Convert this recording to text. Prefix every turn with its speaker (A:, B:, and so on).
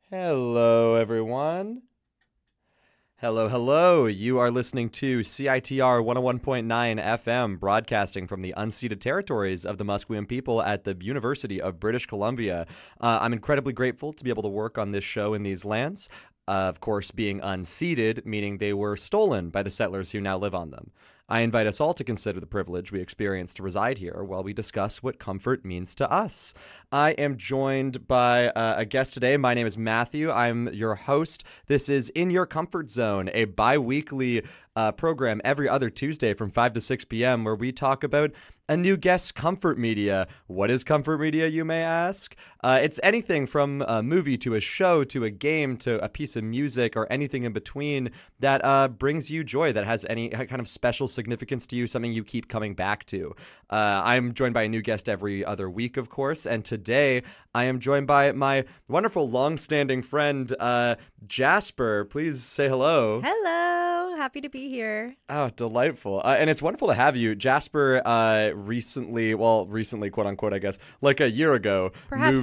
A: Hello, everyone. Hello, hello. You are listening to CITR 101.9 FM, broadcasting from the unceded territories of the Musqueam people at the University of British Columbia. I'm incredibly grateful to be able to work on this show in these lands. Of course, being unceded, meaning they were stolen by the settlers who now live on them. I invite us all to consider the privilege we experience to reside here while we discuss what comfort means to us. I am joined by a guest today. My name is Matthew. I'm your host. This is In Your Comfort Zone, a bi weekly program every other Tuesday from 5 to 6 p.m. where we talk about a new guest's comfort media. What is comfort media, you may ask? It's anything from a movie to a show to a game to a piece of music or anything in between that brings you joy, that has any kind of special significance to you, something you keep coming back to. I'm joined by a new guest every other week, of course, and today I am joined by my wonderful long-standing friend, Jasper. Please say hello.
B: Hello, happy to be here.
A: Oh, delightful. And it's wonderful to have you. Jasper recently, quote unquote, I guess, like a year ago,
B: Perhaps